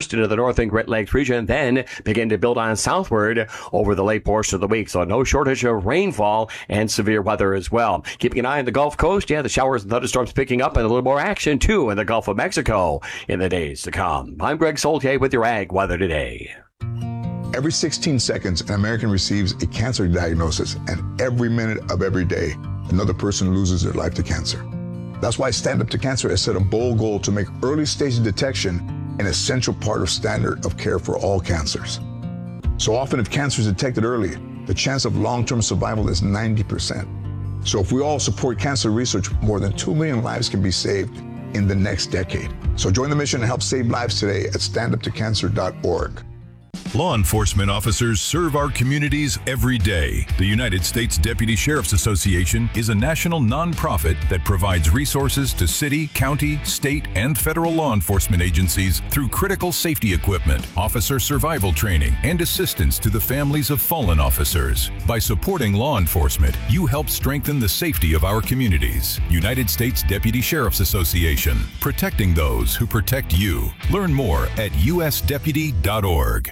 first into the northern Great Lakes region, then begin to build on southward over the late portion of the week. So no shortage of rainfall and severe weather as well. Keeping an eye on the Gulf Coast, the showers and thunderstorms picking up and a little more action too in the Gulf of Mexico in the days to come. I'm Greg Soltier with your Ag Weather Today. Every 16 seconds, an American receives a cancer diagnosis, and every minute of every day, another person loses their life to cancer. That's why Stand Up to Cancer has set a bold goal to make early stage detection an essential part of standard of care for all cancers. So often, if cancer is detected early, the chance of long-term survival is 90%. So if we all support cancer research, more than 2 million lives can be saved in the next decade. So join the mission and help save lives today at standuptocancer.org. Law enforcement officers serve our communities every day. The United States Deputy Sheriff's Association is a national nonprofit that provides resources to city, county, state, and federal law enforcement agencies through critical safety equipment, officer survival training, and assistance to the families of fallen officers. By supporting law enforcement, you help strengthen the safety of our communities. United States Deputy Sheriff's Association, protecting those who protect you. Learn more at usdeputy.org.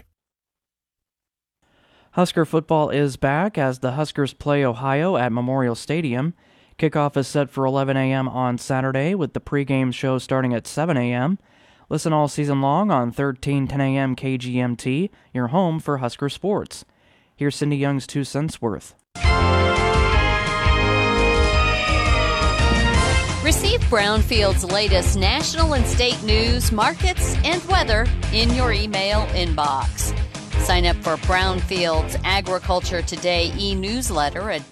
Husker football is back as the Huskers play Ohio at Memorial Stadium. Kickoff is set for 11 a.m. on Saturday, with the pregame show starting at 7 a.m. Listen all season long on 1310 a.m. KGMT, your home for Husker sports. Here's Cindy Young's 2 cents worth. Receive Brownfield's latest national and state news, markets, and weather in your email inbox. Sign up for Brownfield's Agriculture Today e-newsletter at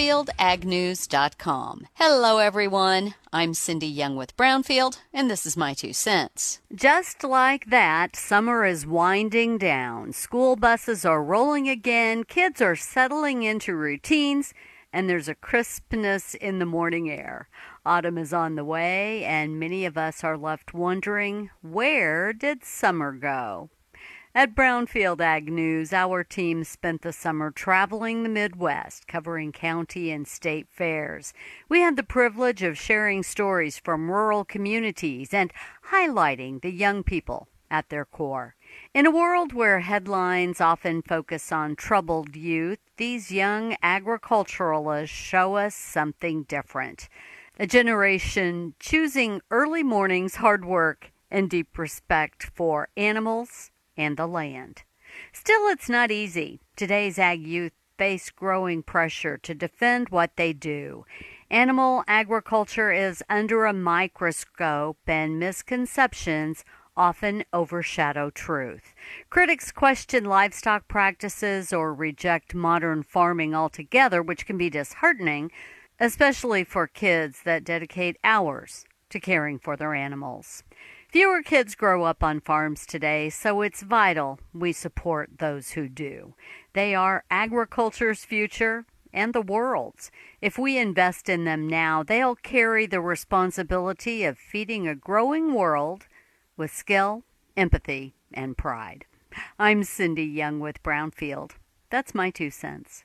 brownfieldagnews.com. Hello, everyone. I'm Cindy Young with Brownfield, and this is my 2 cents. Just like that, summer is winding down. School buses are rolling again, kids are settling into routines, and there's a crispness in the morning air. Autumn is on the way, and many of us are left wondering, where did summer go? At Brownfield Ag News, our team spent the summer traveling the Midwest, covering county and state fairs. We had the privilege of sharing stories from rural communities and highlighting the young people at their core. In a world where headlines often focus on troubled youth, these young agriculturalists show us something different. A generation choosing early mornings, hard work, and deep respect for animals and the land. Still, it's not easy. Today's ag youth face growing pressure to defend what they do. Animal agriculture is under a microscope, and misconceptions often overshadow truth. Critics question livestock practices or reject modern farming altogether, which can be disheartening, especially for kids that dedicate hours to caring for their animals. Fewer kids grow up on farms today, so it's vital we support those who do. They are agriculture's future and the world's. If we invest in them now, they'll carry the responsibility of feeding a growing world with skill, empathy, and pride. I'm Cindy Young with Brownfield. That's my 2 cents.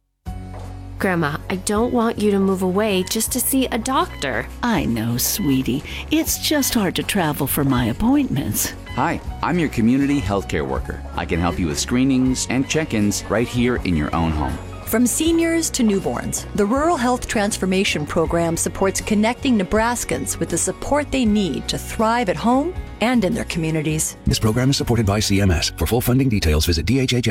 Grandma, I don't want you to move away just to see a doctor. I know, sweetie. It's just hard to travel for my appointments. Hi, I'm your community healthcare worker. I can help you with screenings and check-ins right here in your own home. From seniors to newborns, the Rural Health Transformation Program supports connecting Nebraskans with the support they need to thrive at home and in their communities. This program is supported by CMS. For full funding details, visit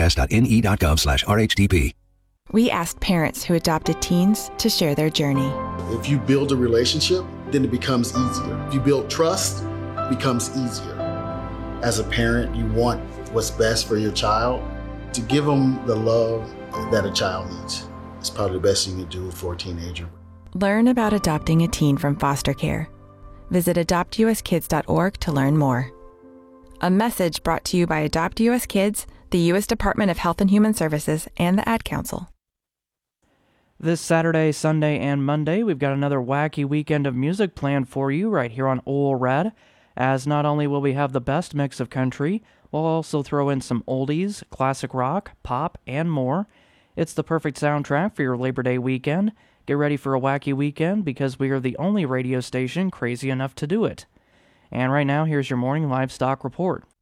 dhhs.ne.gov/RHTP. We asked parents who adopted teens to share their journey. If you build a relationship, then it becomes easier. If you build trust, it becomes easier. As a parent, you want what's best for your child. To give them the love that a child needs is probably the best you can do for a teenager. Learn about adopting a teen from foster care. Visit adoptuskids.org to learn more. A message brought to you by Adopt US Kids, the U.S. Department of Health and Human Services, and the Ad Council. This Saturday, Sunday, and Monday, we've got another wacky weekend of music planned for you right here on Ole Red, as not only will we have the best mix of country, we'll also throw in some oldies, classic rock, pop, and more. It's the perfect soundtrack for your Labor Day weekend. Get ready for a wacky weekend because we are the only radio station crazy enough to do it. And right now, here's your morning livestock report.